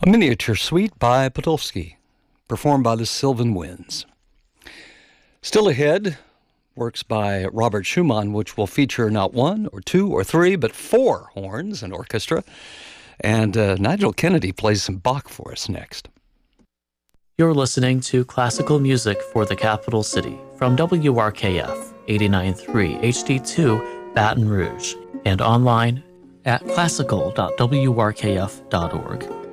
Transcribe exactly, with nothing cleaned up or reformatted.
A miniature suite by Podolsky, performed by the Sylvan Winds. Still ahead, works by Robert Schumann, which will feature not one or two or three, but four horns and orchestra. And uh, Nigel Kennedy plays some Bach for us next. You're listening to Classical Music for the Capital City from W R K F eighty-nine point three H D two Baton Rouge and online at classical dot w r k f dot org.